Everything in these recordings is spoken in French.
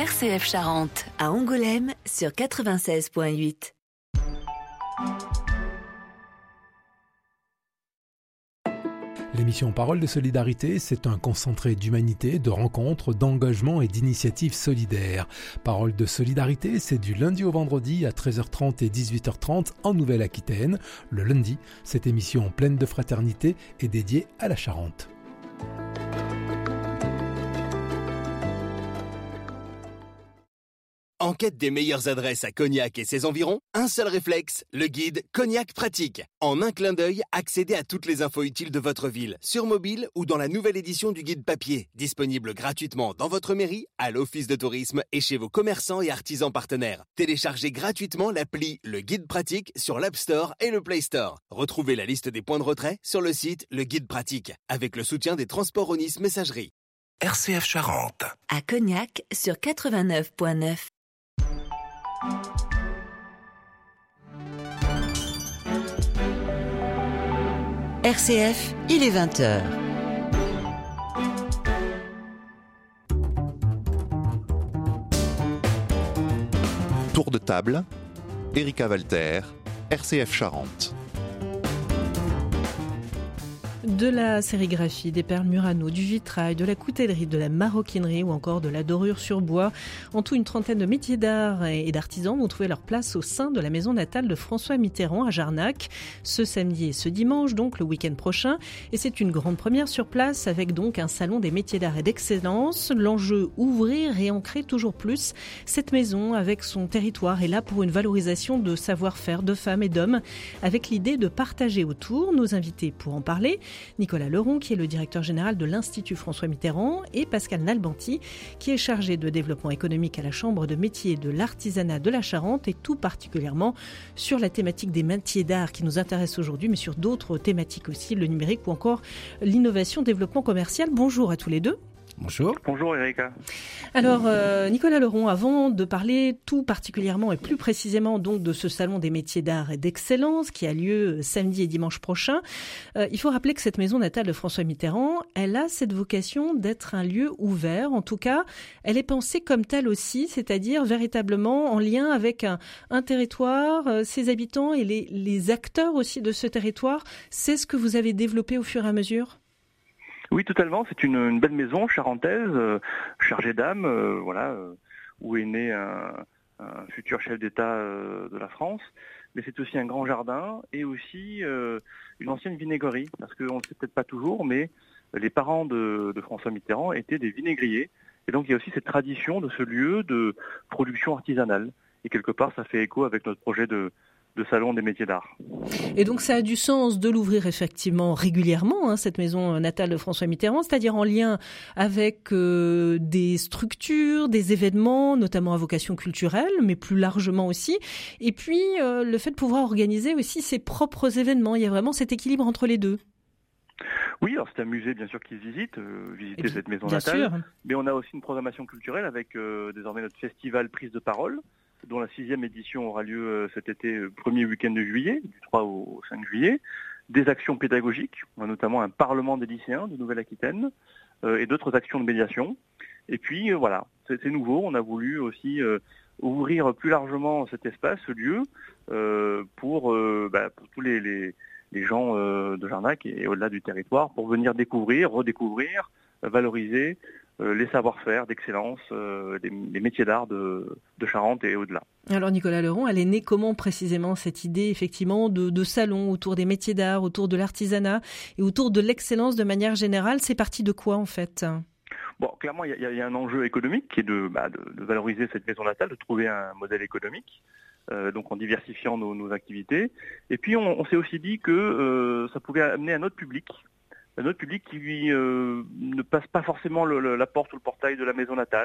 RCF Charente. À Angoulême sur 96.8. L'émission Parole de solidarité, c'est un concentré d'humanité, de rencontres, d'engagement et d'initiatives solidaires. Parole de solidarité, c'est du lundi au vendredi à 13h30 et 18h30 en Nouvelle-Aquitaine. Le lundi, cette émission pleine de fraternité est dédiée à la Charente. En quête des meilleures adresses à Cognac et ses environs, un seul réflexe, le guide Cognac Pratique. En un clin d'œil, accédez à toutes les infos utiles de votre ville, sur mobile ou dans la nouvelle édition du guide papier, disponible gratuitement dans votre mairie, à l'office de tourisme et chez vos commerçants et artisans partenaires. Téléchargez gratuitement l'appli Le Guide Pratique sur l'App Store et le Play Store. Retrouvez la liste des points de retrait sur le site Le Guide Pratique, avec le soutien des Transports Onis Messagerie. RCF Charente. À Cognac sur 89.9. RCF, il est 20h. Tour de table, Erika Walter, RCF Charente. De la sérigraphie, des perles Murano, du vitrail, de la coutellerie, de la maroquinerie ou encore de la dorure sur bois. En tout, une trentaine de métiers d'art et d'artisans vont trouver leur place au sein de la maison natale de François Mitterrand à Jarnac. Ce samedi et ce dimanche, donc le week-end prochain. Et c'est une grande première sur place avec donc un salon des métiers d'art et d'excellence. L'enjeu, ouvrir et ancrer toujours plus cette maison avec son territoire est là pour une valorisation de savoir-faire de femmes et d'hommes avec l'idée de partager autour. Nos invités pour en parler, Nicolas Leron, qui est le directeur général de l'Institut François Mitterrand, et Pascal Nalbanti, qui est chargé de développement économique à la Chambre de métiers de l'artisanat de la Charente, et tout particulièrement sur la thématique des métiers d'art qui nous intéresse aujourd'hui, mais sur d'autres thématiques aussi, le numérique ou encore l'innovation, développement commercial. Bonjour à tous les deux. Bonjour. Bonjour Erika. Alors Nicolas Leron, avant de parler tout particulièrement et plus précisément donc de ce salon des métiers d'art et d'excellence qui a lieu samedi et dimanche prochain, il faut rappeler que cette maison natale de François Mitterrand, elle a cette vocation d'être un lieu ouvert. En tout cas, elle est pensée comme telle aussi, c'est-à-dire véritablement en lien avec un territoire, ses habitants et les acteurs aussi de ce territoire. C'est ce que vous avez développé au fur et à mesure ? Oui, totalement. C'est une belle maison charentaise, chargée d'âme, où est né un futur chef d'État de la France. Mais c'est aussi un grand jardin et aussi une ancienne vinaigrerie, parce qu'on ne le sait peut-être pas toujours, mais les parents de François Mitterrand étaient des vinaigriers. Et donc il y a aussi cette tradition de ce lieu de production artisanale. Et quelque part, ça fait écho avec notre projet de salon des métiers d'art. Et donc ça a du sens de l'ouvrir effectivement régulièrement, cette maison natale de François Mitterrand, c'est-à-dire en lien avec des structures, des événements, notamment à vocation culturelle, mais plus largement aussi. Et puis le fait de pouvoir organiser aussi ses propres événements. Il y a vraiment cet équilibre entre les deux. Oui, alors c'est un musée bien sûr qui se visite, visiter cette maison bien natale, sûr. Mais on a aussi une programmation culturelle avec désormais notre festival Prise de Parole, dont la 6e édition aura lieu cet été, premier week-end de juillet, du 3 au 5 juillet. Des actions pédagogiques, on a notamment un parlement des lycéens de Nouvelle-Aquitaine et d'autres actions de médiation. Et puis voilà, c'est nouveau, on a voulu aussi ouvrir plus largement cet espace, ce lieu, pour tous les gens de Jarnac et au-delà du territoire, pour venir découvrir, redécouvrir, valoriser les savoir-faire d'excellence, les métiers d'art de Charente et au-delà. Alors Nicolas Leron, elle est née comment précisément cette idée effectivement de salon autour des métiers d'art, autour de l'artisanat et autour de l'excellence de manière générale? C'est parti de quoi en fait? Bon, clairement, il y a un enjeu économique qui est de valoriser cette maison natale, de trouver un modèle économique, donc en diversifiant nos activités. Et puis on s'est aussi dit que ça pouvait amener un autre public qui lui ne passe pas forcément la porte ou le portail de la maison natale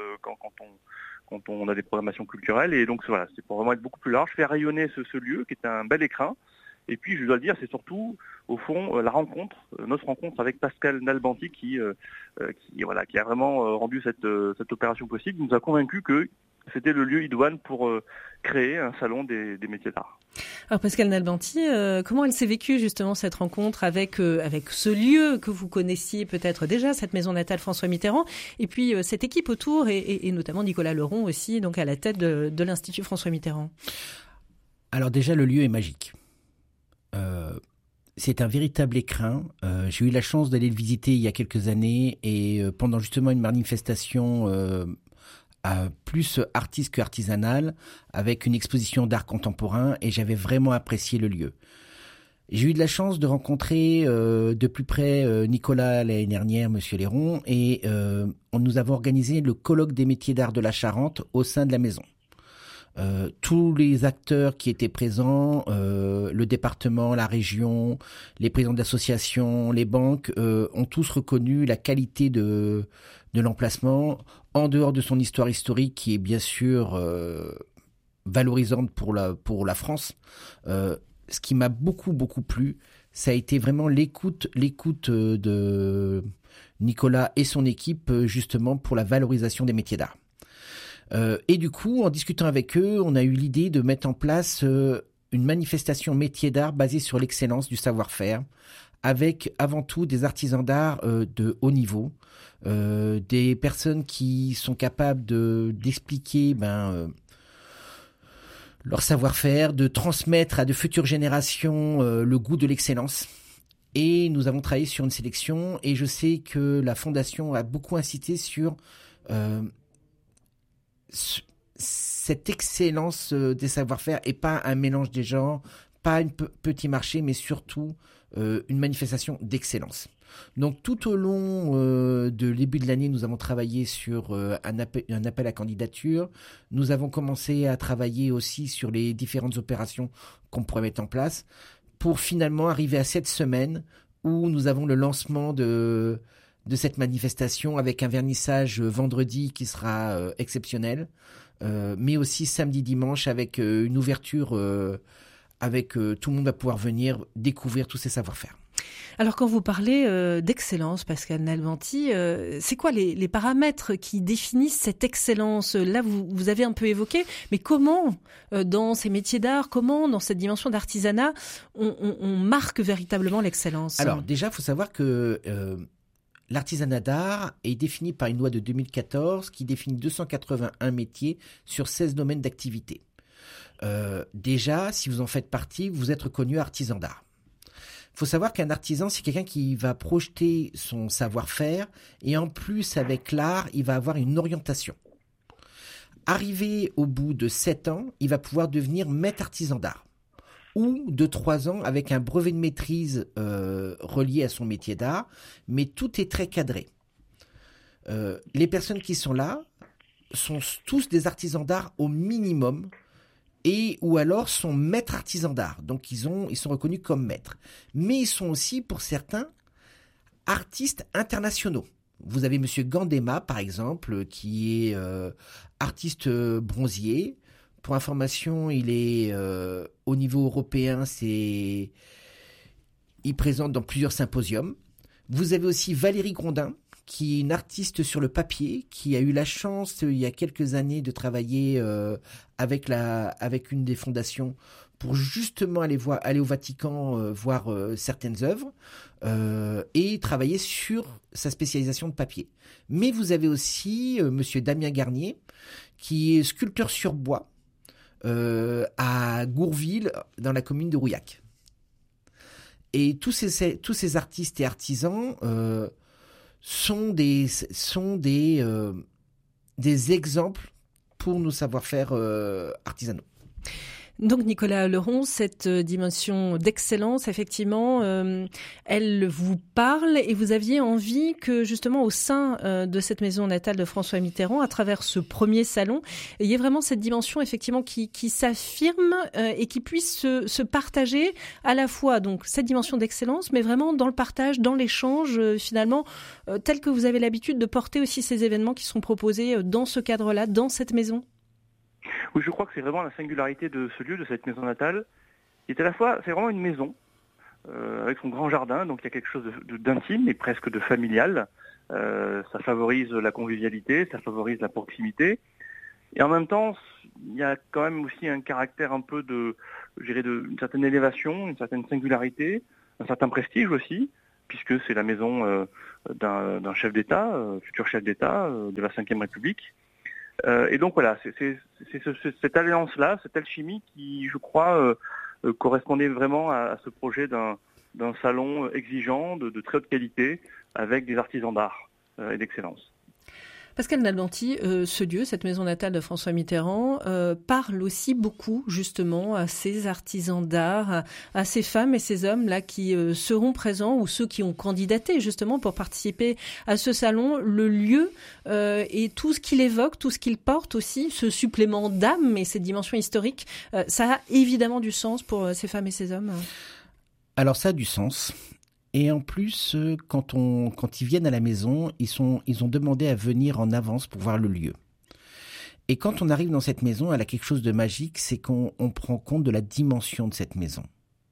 quand on a des programmations culturelles. Et donc voilà, c'est pour vraiment être beaucoup plus large, faire rayonner ce lieu qui est un bel écrin. Et puis je dois le dire, c'est surtout au fond notre rencontre avec Pascal Nalbanti qui a vraiment rendu cette opération possible. Il nous a convaincus c'était le lieu idoine pour créer un salon des métiers d'art. Alors Pascal Nalbanti, comment elle s'est vécue justement cette rencontre avec ce lieu que vous connaissiez peut-être déjà, cette maison natale François Mitterrand, et puis cette équipe autour, et notamment Nicolas Leron aussi, donc à la tête de l'Institut François Mitterrand? Alors déjà, le lieu est magique. C'est un véritable écrin. J'ai eu la chance d'aller le visiter il y a quelques années, et pendant justement une manifestation plus artiste que artisanale, avec une exposition d'art contemporain, et j'avais vraiment apprécié le lieu. J'ai eu de la chance de rencontrer de plus près Nicolas l'année dernière, Monsieur Leron, et nous avons organisé le colloque des métiers d'art de la Charente au sein de la maison. Tous les acteurs qui étaient présents, le département, la région, les présidents d'associations, les banques, ont tous reconnu la qualité de l'emplacement, en dehors de son histoire historique qui est bien sûr valorisante pour la France. Ce qui m'a beaucoup plu, ça a été vraiment l'écoute de Nicolas et son équipe, justement pour la valorisation des métiers d'art. Et du coup, en discutant avec eux, on a eu l'idée de mettre en place une manifestation métier d'art basée sur l'excellence du savoir-faire, avec avant tout des artisans d'art de haut niveau, des personnes qui sont capables d'expliquer leur savoir-faire, de transmettre à de futures générations le goût de l'excellence. Et nous avons travaillé sur une sélection, et je sais que la Fondation a beaucoup insisté sur cette excellence des savoir-faire, et pas un mélange des genres, pas un petit marché, mais surtout une manifestation d'excellence. Donc tout au long de début de l'année, nous avons travaillé sur un appel à candidature. Nous avons commencé à travailler aussi sur les différentes opérations qu'on pourrait mettre en place, pour finalement arriver à cette semaine où nous avons le lancement de cette manifestation, avec un vernissage vendredi qui sera exceptionnel, mais aussi samedi, dimanche, avec une ouverture avec tout le monde va pouvoir venir découvrir tous ces savoir-faire. Alors quand vous parlez d'excellence, Pascal Nalbanti, c'est quoi les paramètres qui définissent cette excellence? Là, vous avez un peu évoqué, mais comment, dans ces métiers d'art, comment, dans cette dimension d'artisanat, on marque véritablement l'excellence? Alors déjà, il faut savoir que l'artisanat d'art est défini par une loi de 2014 qui définit 281 métiers sur 16 domaines d'activité. Déjà, si vous en faites partie, vous êtes reconnu artisan d'art. Il faut savoir qu'un artisan, c'est quelqu'un qui va projeter son savoir-faire, et en plus, avec l'art, il va avoir une orientation. Arrivé au bout de 7 ans, il va pouvoir devenir maître artisan d'art. Ou de 3 ans, avec un brevet de maîtrise relié à son métier d'art, mais tout est très cadré. Les personnes qui sont là sont tous des artisans d'art au minimum, et ou alors sont maîtres artisans d'art. Donc ils sont reconnus comme maîtres. Mais ils sont aussi, pour certains, artistes internationaux. Vous avez Monsieur Gandema, par exemple, qui est artiste bronzier. Pour information, il est au niveau européen, il présente dans plusieurs symposiums. Vous avez aussi Valérie Grondin, qui est une artiste sur le papier, qui a eu la chance, il y a quelques années, de travailler avec une des fondations pour justement aller au Vatican voir certaines œuvres et travailler sur sa spécialisation de papier. Mais vous avez aussi Monsieur Damien Garnier, qui est sculpteur sur bois à Gourville, dans la commune de Rouillac. Et tous ces artistes et artisans sont des exemples pour nos savoir-faire artisanaux. Donc Nicolas Leron, cette dimension d'excellence, effectivement, elle vous parle, et vous aviez envie que justement au sein de cette maison natale de François Mitterrand, à travers ce premier salon, il y ait vraiment cette dimension effectivement qui s'affirme et qui puisse se partager à la fois, donc cette dimension d'excellence, mais vraiment dans le partage, dans l'échange finalement, tel que vous avez l'habitude de porter aussi ces événements qui sont proposés dans ce cadre-là, dans cette maison. Oui, je crois que c'est vraiment la singularité de ce lieu, de cette maison natale, qui est à la fois, c'est vraiment une maison, avec son grand jardin, donc il y a quelque chose d'intime et presque de familial. Ça favorise la convivialité, ça favorise la proximité. Et en même temps, il y a quand même aussi un caractère un peu une certaine élévation, une certaine singularité, un certain prestige aussi, puisque c'est la maison d'un chef d'État, futur chef d'État de la Ve République. Et donc voilà, c'est cette alliance-là, cette alchimie qui, je crois, correspondait vraiment à ce projet d'un salon exigeant, de très haute qualité, avec des artisans d'art et d'excellence. Pascal Nalbanti, ce lieu, cette maison natale de François Mitterrand, parle aussi beaucoup justement à ces artisans d'art, à ces femmes et ces hommes là qui seront présents ou ceux qui ont candidaté justement pour participer à ce salon. Le lieu et tout ce qu'il évoque, tout ce qu'il porte aussi, ce supplément d'âme et cette dimension historique, ça a évidemment du sens pour ces femmes et ces hommes. Alors ça a du sens. Et en plus, quand ils viennent à la maison, ils ont demandé à venir en avance pour voir le lieu. Et quand on arrive dans cette maison, elle a quelque chose de magique, c'est qu'on prend compte de la dimension de cette maison.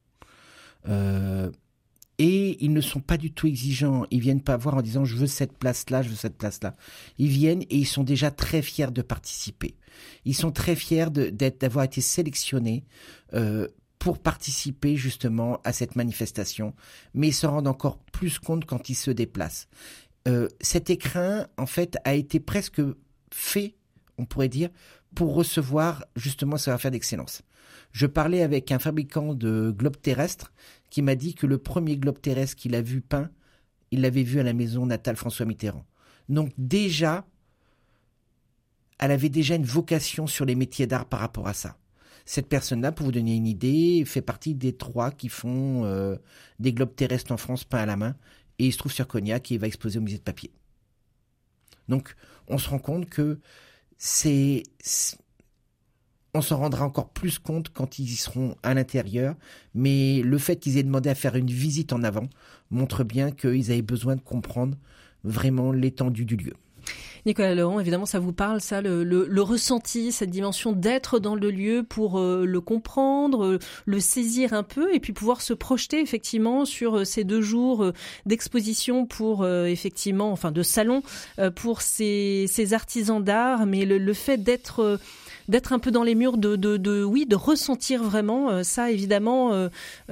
Et ils ne sont pas du tout exigeants. Ils viennent pas voir en disant « je veux cette place-là, je veux cette place-là ». Ils viennent et ils sont déjà très fiers de participer. Ils sont très fiers d'avoir été sélectionnés pour participer justement à cette manifestation, mais ils se rendent encore plus compte quand ils se déplacent. Cet écrin, en fait, a été presque fait, on pourrait dire, pour recevoir justement ce savoir-faire d'excellence. Je parlais avec un fabricant de globes terrestres qui m'a dit que le premier globe terrestre qu'il a vu peint, il l'avait vu à la maison natale François Mitterrand. Donc déjà, elle avait déjà une vocation sur les métiers d'art par rapport à ça. Cette personne-là, pour vous donner une idée, fait partie des 3 qui font des globes terrestres en France peints à la main. Et il se trouve sur Cognac et il va exposer au musée de papier. Donc, on se rend compte que on s'en rendra encore plus compte quand ils y seront à l'intérieur. Mais le fait qu'ils aient demandé à faire une visite en avant montre bien qu'ils avaient besoin de comprendre vraiment l'étendue du lieu. Nicolas Leron, évidemment, ça vous parle, ça, le ressenti, cette dimension d'être dans le lieu pour le comprendre, le saisir un peu et puis pouvoir se projeter effectivement sur ces 2 jours d'exposition pour effectivement, enfin de salon pour ces artisans d'art, mais le fait d'être un peu dans les murs, de ressentir vraiment ça, évidemment,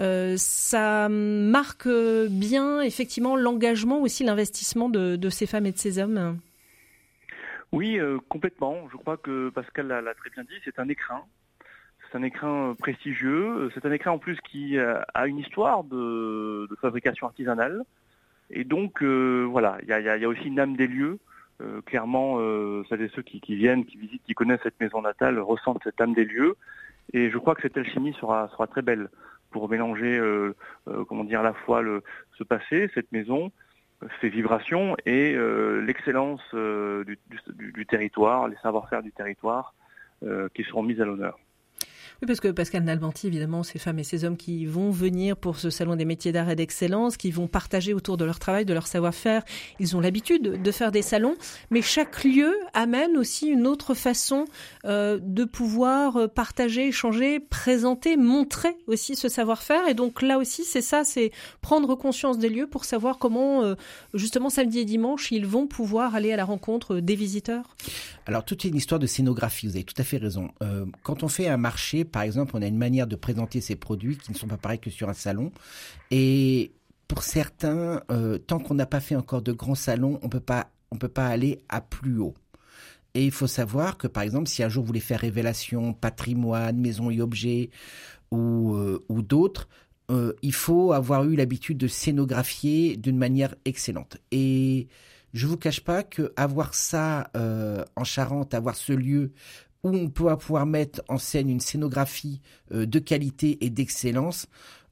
ça marque bien effectivement l'engagement aussi, l'investissement de ces femmes et de ces hommes. Oui, complètement. Je crois que Pascal l'a très bien dit, c'est un écrin. C'est un écrin prestigieux. C'est un écrin en plus qui a une histoire de fabrication artisanale. Et donc, voilà, il y a aussi une âme des lieux. Clairement, celles et ceux qui viennent, qui visitent, qui connaissent cette maison natale ressentent cette âme des lieux. Et je crois que cette alchimie sera très belle pour mélanger, à la fois ce passé, cette maison, ces vibrations et l'excellence du territoire, les savoir-faire du territoire qui seront mis à l'honneur. Oui, parce que Pascal Nalbanti, évidemment, ces femmes et ces hommes qui vont venir pour ce salon des métiers d'art et d'excellence, qui vont partager autour de leur travail, de leur savoir-faire, ils ont l'habitude de faire des salons, mais chaque lieu amène aussi une autre façon de pouvoir partager, échanger, présenter, montrer aussi ce savoir-faire. Et donc là aussi, c'est ça, c'est prendre conscience des lieux pour savoir comment, justement, samedi et dimanche, ils vont pouvoir aller à la rencontre des visiteurs. Alors, toute une histoire de scénographie, vous avez tout à fait raison. Quand on fait un marché, par exemple, on a une manière de présenter ces produits qui ne sont pas pareils que sur un salon. Et pour certains, tant qu'on n'a pas fait encore de grands salons, on peut pas aller à plus haut. Et il faut savoir que, par exemple, si un jour vous voulez faire Révélation, Patrimoine, Maison et Objets ou d'autres, il faut avoir eu l'habitude de scénographier d'une manière excellente. Et je vous cache pas que avoir ça en Charente, avoir ce lieu où on peut pouvoir mettre en scène une scénographie de qualité et d'excellence,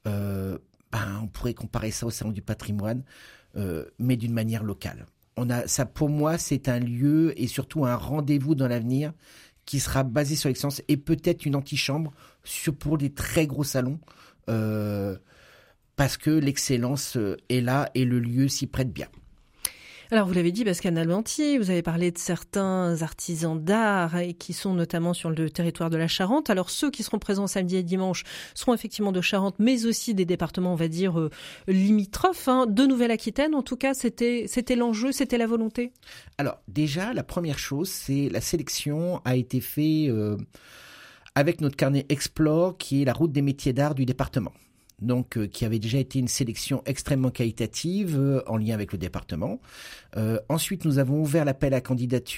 on pourrait comparer ça au Salon du Patrimoine, mais d'une manière locale. Ça, pour moi, c'est un lieu et surtout un rendez-vous dans l'avenir qui sera basé sur l'excellence et peut-être une antichambre pour des très gros salons, parce que l'excellence est là et le lieu s'y prête bien. Alors, vous l'avez dit, Pascal Nalbanti, vous avez parlé de certains artisans d'art et qui sont notamment sur le territoire de la Charente. Alors, ceux qui seront présents samedi et dimanche seront effectivement de Charente, mais aussi des départements, on va dire, limitrophes, de Nouvelle-Aquitaine. En tout cas, c'était l'enjeu, c'était la volonté. Alors, déjà, la première chose, c'est la sélection a été faite avec notre carnet Explore, qui est la route des métiers d'art du département. Donc, qui avait déjà été une sélection extrêmement qualitative en lien avec le département. Ensuite, nous avons ouvert l'appel à candidature